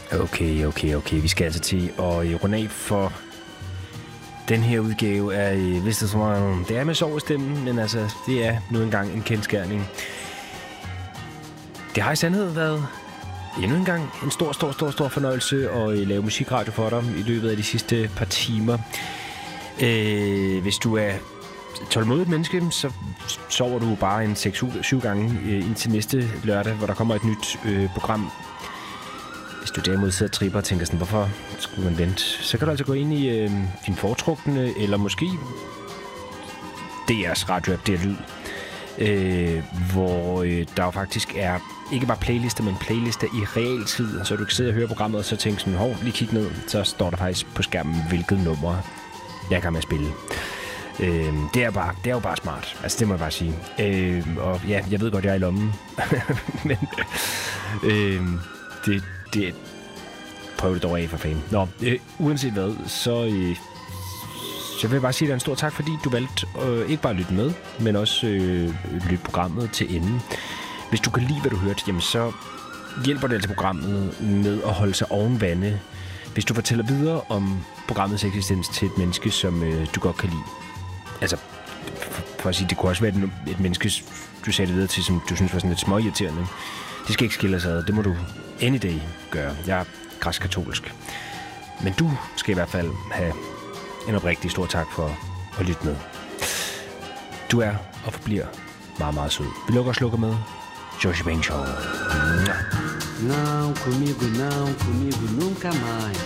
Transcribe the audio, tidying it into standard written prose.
Okay. Vi skal altså til at runde af for den her udgave af Vestersmøgen. Det er med sov i stemmen, men altså, det er nu engang en kendsgerning. Det har i sandhed været endnu en gang en stor fornøjelse at lave musikradio for dig i løbet af de sidste par timer. Hvis du er tålmodigt menneske, så sover du bare en 6-7 gange indtil næste lørdag, hvor der kommer et nyt program. Hvis du derimod sidder og tripper og tænker sådan, hvorfor skulle man vente, så kan du altså gå ind i din foretrukne, eller måske DR's radioapp, DR Lyd, hvor der jo faktisk er ikke bare playlister, men playlister i realtid, så du kan sidde og høre programmet, og så tænke sådan, lige kig ned, så står der faktisk på skærmen, hvilket nummer jeg kan med at spille. Det er jo bare smart. Altså, det må jeg bare sige. Og ja, jeg ved godt, jeg er i lommen. Men det prøv det dog af for fanden. Nå, uanset hvad, så vil jeg bare sige dig en stor tak, fordi du valgte ikke bare at lytte med, men også lytte programmet til enden. Hvis du kan lide, hvad du hørte, jamen så hjælper det altså programmet med at holde sig oven vande. Hvis du fortæller videre om programmets eksistens til et menneske, som du godt kan lide. Altså, for at sige, det kunne også være et menneske, du sagde det videre til, som du synes var sådan lidt småirriterende. Det skal ikke skille sig ad. Det må du any day gøre. Jeg er græsk-katolsk. Men du skal i hvert fald have en oprigtig stor tak for at lytte med. Du er og forbliver meget, meget sød. Vi lukker og slukker med Jorge Ben Show. Não, comigo nunca mais.